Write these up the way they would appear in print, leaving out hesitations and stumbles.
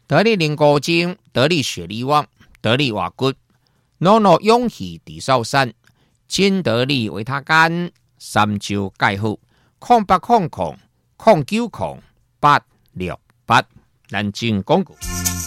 得力灵骨精，得力血力旺，得力瓦骨，诺诺勇气地少山，金得力维他干，三焦钙好，0800090868，南京广告。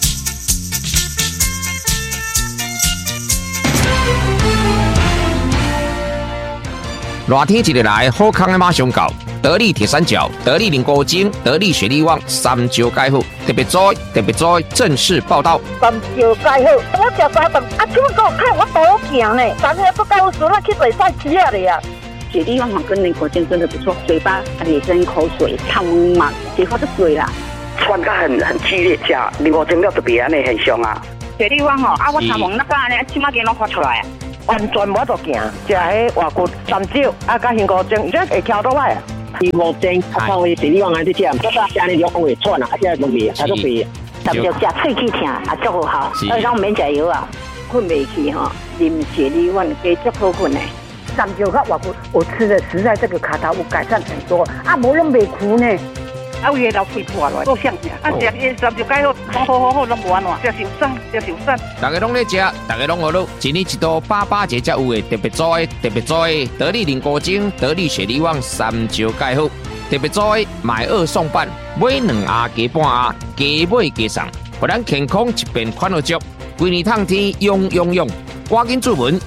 热天一日来，好康的马上到。得力铁三角、得力灵骨精、得力血力旺，三焦钙好，特别在正式报道。 三焦钙好，我食三顿，怎么给我看我多行呢？昨天不告诉我去做赛车了呀。 血力旺跟灵骨精真的不错，嘴巴也真口水，汤嘛，结果就水啦。 喘得很激烈，吃灵骨精了特别安尼很凶啊。 血力旺我头毛那个安尼，起码给侬发出来啊。 完全无得行，食迄外骨三焦，甲灵骨精，这会翘倒来啊。 灵骨精靠为血力旺来去吃，这个安尼就会喘啊，现在都袂，还都袂。 三焦食喙齿疼，足好，让免食药啊，困袂去哈，啉血力旺加足好困的。 三焦和外骨，我吃的实在这个卡头有改善很多，无拢袂苦呢。 有嘢流血破来，够香呀！食三焦钙好，拢无安怎，食受伤。 大家拢在吃，大家拢学到，一年一度88节才有的特别做的得力灵骨精、得力血力旺、三焦钙好，特别做的买2送半，买2盒加半盒，加买加送，互咱健康一边款好足，规年烫天用，赶紧注文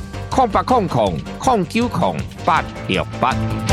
0800090868。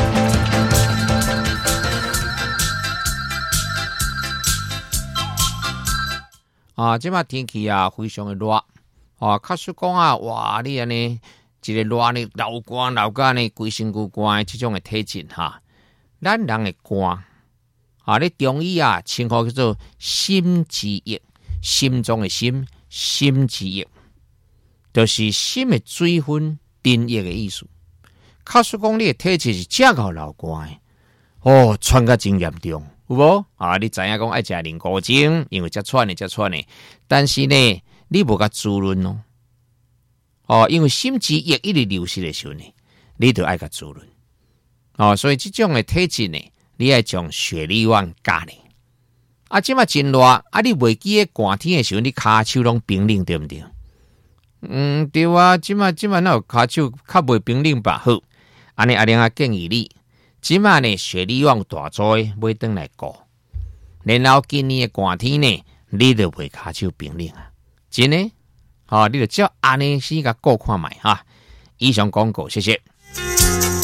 即摆天气非常的热，假使讲哇，你安尼一个热呢，流汗呢，规身躯汗的这种的体质咱人的汗咧中医称呼叫做心之液，心中的心之液，就是心的水分津液的意思。假使讲你的体质是正够流汗的，喘甲真严重。有无你知影讲爱食灵骨精，因为才喘的，但是呢，你无甲滋润因为心之液一直流失的时候呢，你就爱甲滋润所以这种的体质呢，你爱将血力旺加呢。即马真热你袂记诶寒天的时候，你骹手拢冰冷，对不对？对啊，即马哪有骹手较袂冰冷吧？好，安尼阿玲建议你。即马呢，血力旺大作买回来顾，然后今年的寒天呢，你就袂骹手冰冷真的，你就照安尼先甲顾看卖以上广告，谢谢。